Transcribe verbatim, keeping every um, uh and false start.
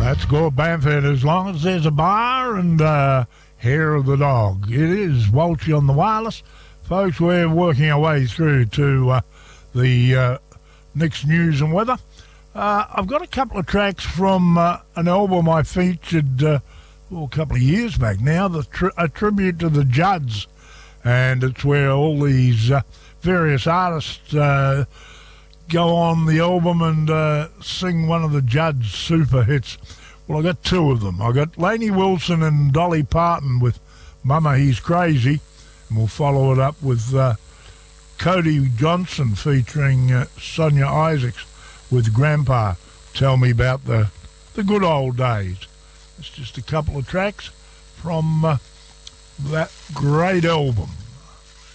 That's good, Bamford, as long as there's a bar and uh, hair of the dog. It is Walshy on the wireless. Folks, we're working our way through to uh, the uh, next news and weather. Uh, I've got a couple of tracks from uh, an album I featured uh, well, a couple of years back now, the tri- a tribute to the Judds. And it's where all these uh, various artists uh, go on the album and uh, sing one of the Judds super hits. Well, I got two of them. I got Lainey Wilson and Dolly Parton with Mama He's Crazy, and we'll follow it up with uh, Cody Johnson featuring uh, Sonia Isaacs with Grandpa. Tell me about the the good old days. It's just a couple of tracks from uh, that great album.